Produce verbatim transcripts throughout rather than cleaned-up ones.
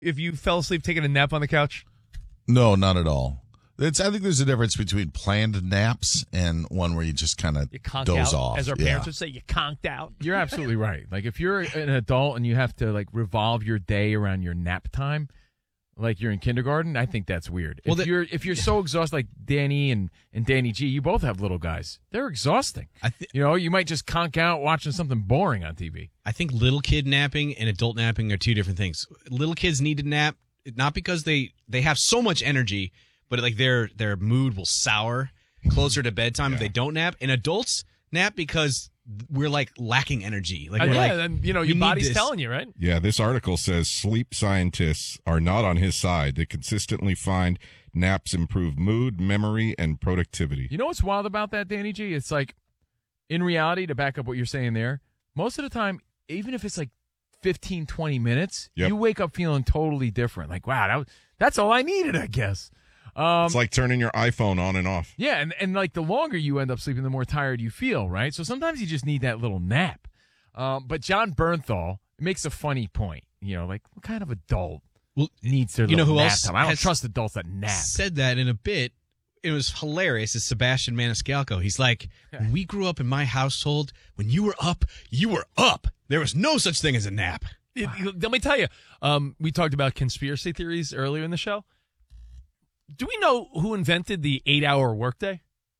if you fell asleep taking a nap on the couch? No, not at all. It's, I think there's a difference between planned naps and one where you just kind of doze out, off. As our yeah. parents would say, you conked out. You're absolutely right. Like, if you're an adult and you have to, like, revolve your day around your nap time, like you're in kindergarten, I think that's weird. Well, if the, you're if you're so exhausted, like Danny and, and Danny G, you both have little guys. They're exhausting. I th- you know, you might just conk out watching something boring on T V. I think little kid napping and adult napping are two different things. Little kids need to nap, not because they, they have so much energy, but like their their mood will sour closer to bedtime yeah. if they don't nap. And adults nap because we're like lacking energy. Like, uh, we're yeah, like, and you know, your body's telling you, right? Yeah, this article says sleep scientists are not on his side. They consistently find naps improve mood, memory, and productivity. You know what's wild about that, Danny G? It's like, in reality, to back up what you're saying there, most of the time, even if it's like fifteen, twenty minutes, yep. you wake up feeling totally different. Like, wow, that was, that's all I needed, I guess. Um, it's like turning your iPhone on and off. Yeah, and, and like the longer you end up sleeping, the more tired you feel, right? So sometimes you just need that little nap. Um, but John Bernthal makes a funny point. You know, like, what kind of adult well, needs their you know little who nap else time? I don't trust adults that nap. Said that in a bit. It was hilarious. Is Sebastian Maniscalco. He's like, when we grew up in my household, when you were up, you were up. There was no such thing as a nap. It, let me tell you, um, we talked about conspiracy theories earlier in the show. Do we know who invented the eight-hour workday?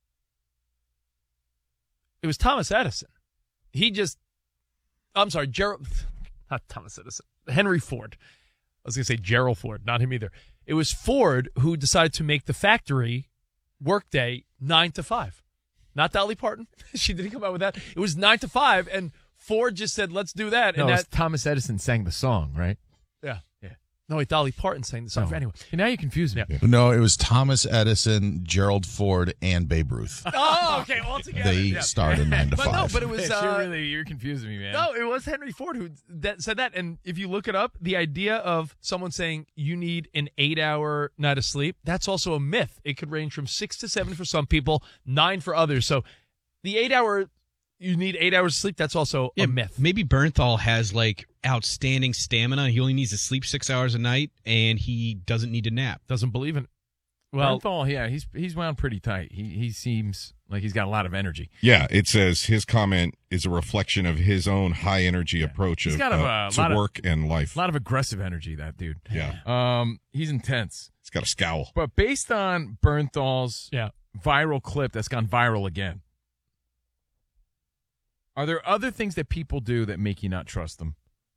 It was Thomas Edison. He just, I'm sorry, Gerald, not Thomas Edison, Henry Ford. I was going to say Gerald Ford, not him either. It was Ford who decided to make the factory workday nine to five. Not Dolly Parton. She didn't come out with that. It was nine to five, and Ford just said, let's do that. No, and that, Thomas Edison sang the song, right? Yeah. No, wait, Dolly Parton sang the song. Oh. Anyway. Now you confuse me. Yeah. No, it was Thomas Edison, Gerald Ford, and Babe Ruth. Oh, okay, all together. They yeah. started nine to but five. No, but it was... Uh, you're really, you're confusing me, man. No, it was Henry Ford who that said that. And if you look it up, the idea of someone saying you need an eight-hour night of sleep, that's also a myth. It could range from six to seven for some people, nine for others. So the eight-hour... You need eight hours of sleep. That's also yeah, a myth. Maybe Bernthal has like outstanding stamina. He only needs to sleep six hours a night, and he doesn't need to nap. Doesn't believe in it. Well, Bernthal, yeah, he's he's wound pretty tight. He he seems like he's got a lot of energy. Yeah, it says his comment is a reflection of his own high energy yeah. approach he's of, got a, uh, a to lot work of, and life. A lot of aggressive energy, that dude. Yeah. Um, he's intense. He's got a scowl. But based on Bernthal's yeah. viral clip that's gone viral again, are there other things that people do that make you not trust them?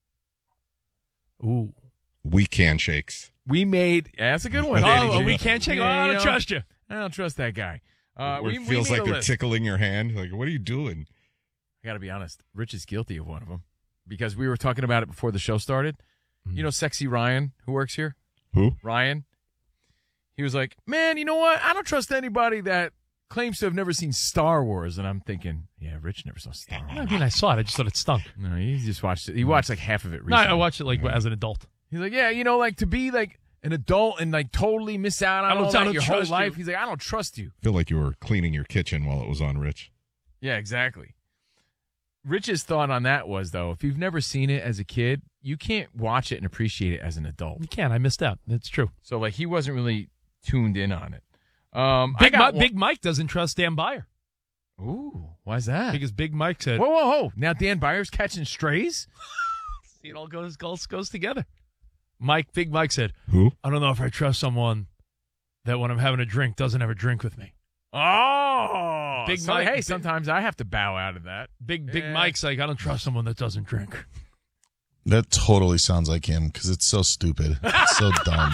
Ooh. Weak handshakes. We made... Yeah, that's a good one. Oh, a weak handshake? Yeah, Oh, I don't know, trust you. I don't trust that guy. Uh, Where we, it feels we like they're list. tickling your hand. Like, what are you doing? I got to be honest. Rich is guilty of one of them. Because we were talking about it before the show started. Mm. You know Sexy Ryan, who works here? Who? Ryan. He was like, man, you know what? I don't trust anybody that claims to have never seen Star Wars, and I'm thinking, yeah, Rich never saw Star Wars. I mean, I saw it. I just thought it stunk. No, he just watched it. He watched like half of it No, recently. I watched it like as an adult. He's like, yeah, you know, like to be like an adult and like totally miss out on I don't, all I that don't your whole trust life. you. He's like, I don't trust you. I feel like you were cleaning your kitchen while it was on, Rich. Yeah, exactly. Rich's thought on that was, though, if you've never seen it as a kid, you can't watch it and appreciate it as an adult. You can't. I missed out. That's true. So, like, he wasn't really tuned in on it. Um, Big, I got Mi- Big Mike doesn't trust Dan Byer. Ooh, why's that? Because Big Mike said, whoa, whoa, whoa. Now Dan Byer's catching strays? See, it all goes, goes, goes together. Mike, Big Mike said, who? I don't know if I trust someone that when I'm having a drink doesn't have a drink with me. Oh, Big so, Mike. Hey, Big, sometimes I have to bow out of that. Big Big yeah. Mike's like, I don't trust someone that doesn't drink. That totally sounds like him because it's so stupid. It's so dumb.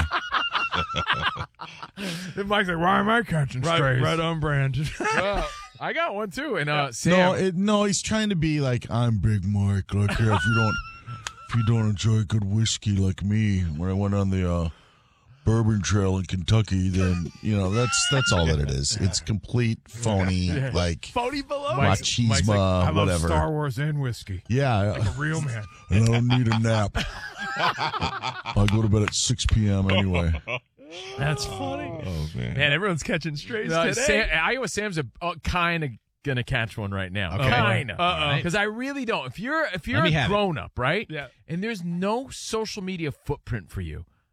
Then Mike's like, why am I catching right, strays? right on brand. Well, I got one too. And uh, Sam. No, it, no, he's trying to be like, I'm Big Mike. Like, yeah, if you don't, if you don't enjoy good whiskey like me, when I went on the uh, bourbon trail in Kentucky, then you know that's that's all that it is. It's complete phony, Yeah. like phony below. Mike's- machismo, Mike's like, I love whatever. Star Wars and whiskey. Yeah, Like a real man. and I don't need a nap. I go to bed at six p.m. anyway. That's funny. Oh, man. Man, everyone's catching strays Uh, today. Sam, Iowa Sam's a, uh, kind of gonna catch one right now. Okay. Kind of. Uh-oh. Because I really don't. If you're if you're Let me a have it. grown up, right? Yeah. And there's no social media footprint for you.